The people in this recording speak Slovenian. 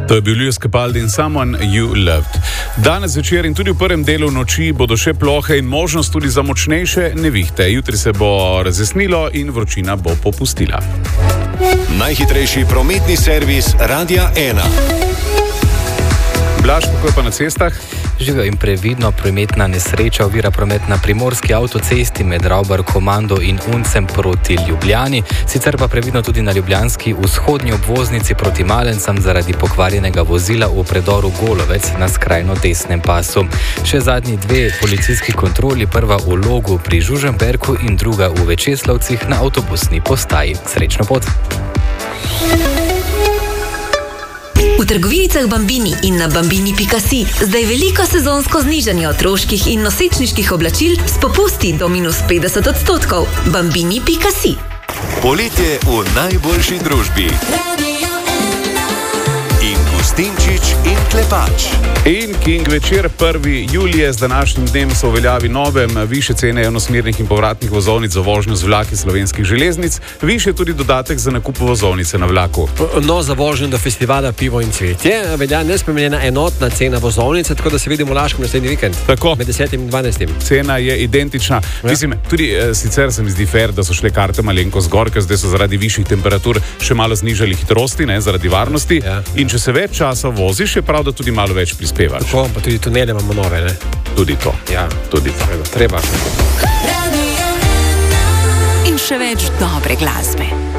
To je bil Lewis Capaldi in Someone You Loved. Danes večer in tudi v prvem delu noči bodo še plohe in možnost tudi za močnejše nevihte. Jutri se bo razjasnilo in vročina bo popustila. Najhitrejši prometni servis Radia 1. Blaž, kako je pa na cestah? Živijo in previdno, prometna nesreča ovira promet na primorski avtocesti med Ravbar Komando in Uncem proti Ljubljani, sicer pa previdno tudi na ljubljanski vzhodnji obvoznici proti Malencem zaradi pokvarjenega vozila v predoru Golovec na skrajno desnem pasu. Še zadnji dve policijski kontroli, prva v Logu pri Žužemberku in druga v Večeslavcih na avtobusni postaji. Srečno pot! V trgovinicah Bambini in na bambini.si zdaj veliko sezonsko znižanje otroških in nosečniških oblačil s popusti do -50%. Bambini.si. Poletje v najboljši družbi. In Gustinčič in Klepač. In King večer 1. julije, z današnjim dnem so v veljavi nove višje cene enosmernih in povratnih vozovnic za vožnjo z vlaki Slovenskih železnic, višje tudi dodatek za nakup vozovnice na vlaku. No, za vožnjo do festivala Pivo in cvetje velja nespremenjena enotna cena vozovnice, tako da se vidimo v Laškem naslednji vikend. Tako. Med 10. in 12. Cena je identična. Ja. Mislim, tudi sicer se mi zdi fair, da so šle karte malenko zgor, ker zdaj so zaradi višjih temperatur še malo znižali hitrosti, ne, zaradi varnosti. Ja. In če se več časa voziš, je prav, da tudi malo več prispevaš. Tako, pa tudi tunele imamo nove, ne? Tudi to. Ja, tudi to. Treba. In še več dobre glasbe.